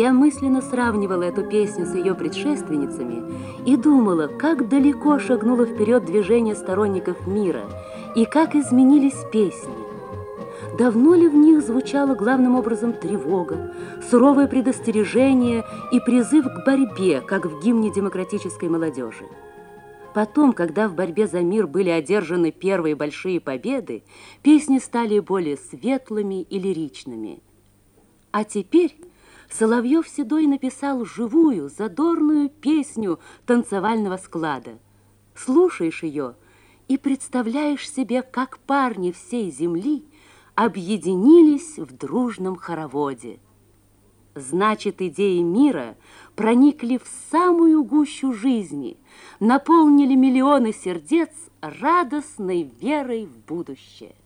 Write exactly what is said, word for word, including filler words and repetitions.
Я мысленно сравнивала эту песню с ее предшественницами и думала, как далеко шагнуло вперед движение сторонников мира и как изменились песни. Давно ли в них звучала главным образом тревога, суровое предостережение и призыв к борьбе, как в гимне демократической молодежи? Потом, когда в борьбе за мир были одержаны первые большие победы, песни стали более светлыми и лиричными. А теперь Соловьев-Седой написал живую, задорную песню танцевального склада. Слушаешь ее и представляешь себе, как парни всей земли объединились в дружном хороводе. Значит, идеи мира проникли в самую гущу жизни, наполнили миллионы сердец радостной верой в будущее.